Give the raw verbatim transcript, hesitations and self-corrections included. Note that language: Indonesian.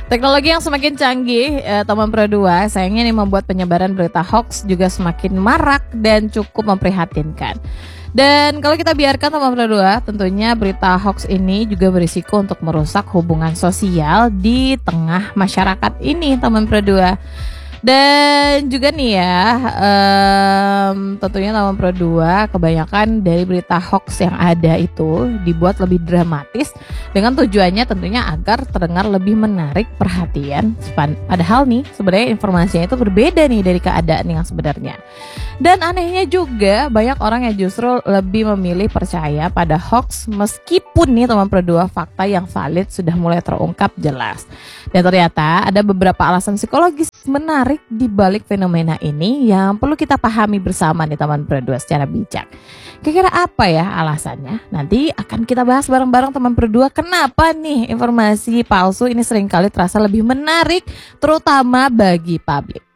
Teknologi yang semakin canggih, eh, teman Pro dua, sayangnya ini membuat penyebaran berita hoax juga semakin marak dan cukup memprihatinkan. Dan kalau kita biarkan teman Pro dua, tentunya berita hoax ini juga berisiko untuk merusak hubungan sosial di tengah masyarakat ini teman Pro dua. Dan juga nih ya, um, tentunya teman Pro dua, kebanyakan dari berita hoax yang ada itu dibuat lebih dramatis dengan tujuannya tentunya agar terdengar lebih menarik perhatian. Padahal nih sebenarnya informasinya itu berbeda nih dari keadaan yang sebenarnya. Dan anehnya juga banyak orang yang justru lebih memilih percaya pada hoax meskipun nih teman Pro dua, fakta yang valid sudah mulai terungkap jelas. Dan ternyata ada beberapa alasan psikologis menarik di balik fenomena ini yang perlu kita pahami bersama nih teman Pro dua secara bijak. Kira-kira apa ya alasannya? Nanti akan kita bahas bareng-bareng teman Pro dua. Kenapa nih informasi palsu ini seringkali terasa lebih menarik terutama bagi publik.